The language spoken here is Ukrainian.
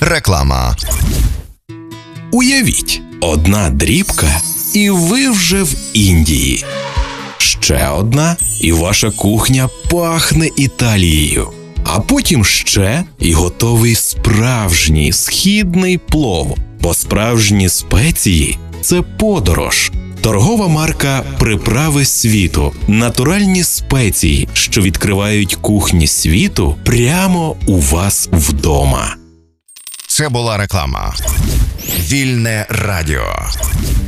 Реклама. Уявіть, одна дрібка, і ви вже в Індії. Ще одна, і ваша кухня пахне Італією. А потім ще, і готовий справжній східний плов. Бо справжні спеції – це подорож. Торгова марка «Приправи світу» – натуральні спеції, що відкривають кухні світу прямо у вас вдома. Це була реклама. Вільне радіо.